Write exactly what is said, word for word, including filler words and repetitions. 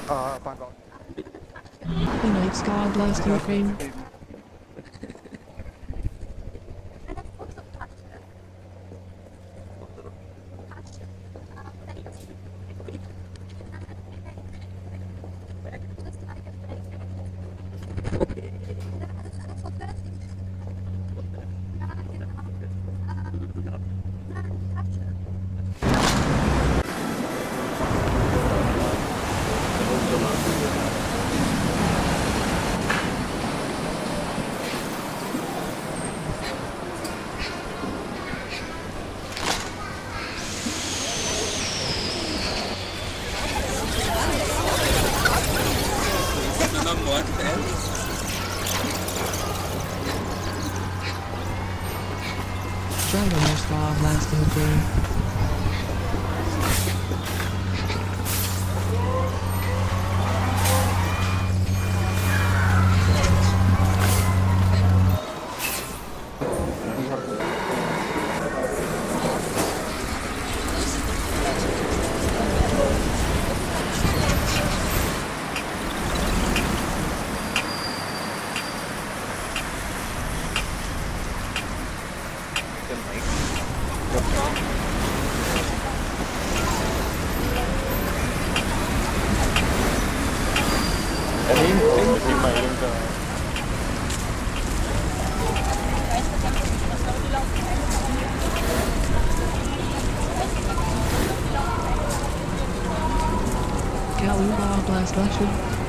Uh, find out. The Night Sky Blast Ukraine. Năm mới thế. Dragon Night Sky Blast Ukraine. Em đi ngồi thì mày lên cờ. Galuba Blast Russia.